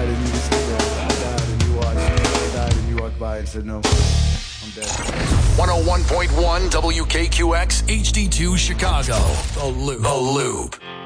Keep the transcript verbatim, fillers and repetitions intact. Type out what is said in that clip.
died and you just stood there. I died and you watched. I died and you walked by and said, no, I'm dead. one oh one point one W K Q X H D two Chicago. The Loop. The Loop.